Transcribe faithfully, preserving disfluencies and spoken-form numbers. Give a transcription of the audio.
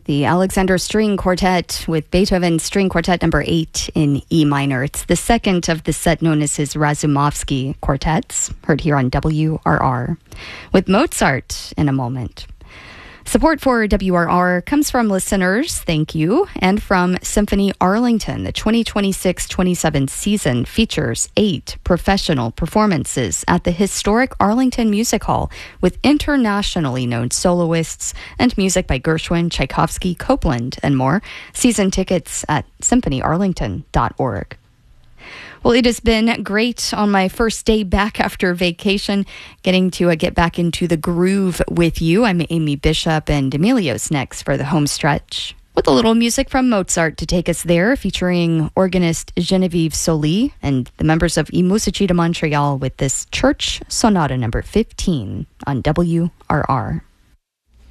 The Alexander String Quartet with Beethoven String Quartet number eight in E minor. It's the second of the set known as his Razumovsky quartets, heard here on W R R. With Mozart in a moment. Support for W R R comes from listeners, thank you, and from Symphony Arlington. The twenty twenty-six twenty-seven season features eight professional performances at the historic Arlington Music Hall with internationally known soloists and music by Gershwin, Tchaikovsky, Copland, and more. Season tickets at symphony arlington dot org. Well, it has been great on my first day back after vacation, getting to uh, get back into the groove with you. I'm Amy Bishop, and Emilio's next for the home stretch, with a little music from Mozart to take us there, featuring organist Genevieve Soli and the members of I Musici de Montreal with this Church Sonata number fifteen on W R R.